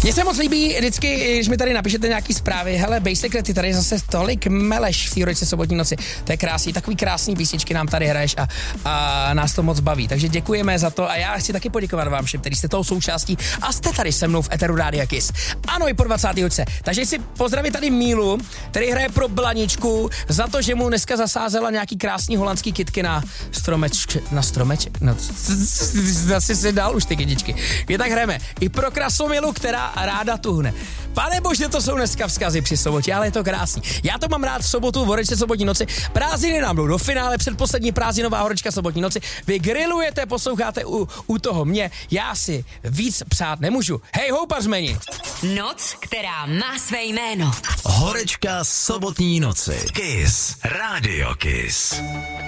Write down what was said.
Mně se moc líbí vždycky, když mi tady napíšete nějaký zprávy, hele, Basic, ty tady zase tolik meleš v té Horečce sobotní noci, to je krásný, takový krásný písničky nám tady hraješ a nás to moc baví, takže děkujeme za to a já chci taky poděkovat vám všem, kteří jste toho součástí a jste tady se mnou v Eteru Rádia Kiss. Ano, i po 20. hoďce. Takže si pozdravit tady Mílu, který hraje pro Blaničku za to, že mu dneska zasázela nějaký krásný holandský kytky na stromeček. Zase si dal už ty kytičky. My tak hrajeme. I pro Krasomilu, která ráda tuhne. Pane bože, to jsou dneska vzkazy při sobotě, ale je to krásný. Já to mám rád v sobotu, v Horečce sobotní noci. Prázdniny nám jdou do finále, předposlední prázdninová Horečka sobotní noci. Vy grillujete, posloucháte u toho mě. Já si víc psát nemůžu. Hej, houpařmeni! Noc, která má své jméno. Horečka sobotní noci. Kiss. Radio Kiss.